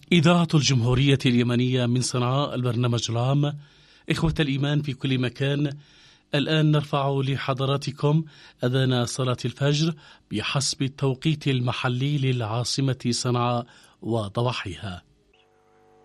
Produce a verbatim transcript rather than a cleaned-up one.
إذاعة الجمهورية اليمنية من صنعاء، البرنامج العام. إخوة الإيمان في كل مكان، الآن نرفع لحضراتكم أذان صلاة الفجر بحسب التوقيت المحلي للعاصمة صنعاء وضواحيها.